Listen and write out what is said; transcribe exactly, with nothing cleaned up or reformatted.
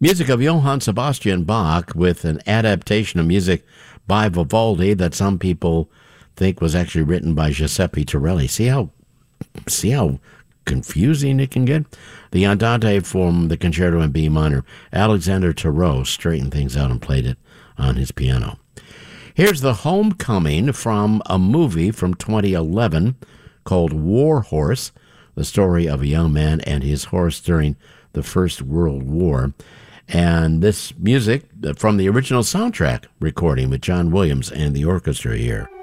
Music of Johann Sebastian Bach with an adaptation of music by Vivaldi that some people think was actually written by Giuseppe Torelli. See how see how confusing it can get? The Andante from the Concerto in B minor. Alexander Tarot straightened things out and played it on his piano. Here's The Homecoming from a movie from twenty eleven called War Horse, the story of a young man and his horse during the First World War. And this music from the original soundtrack recording with John Williams and the orchestra here.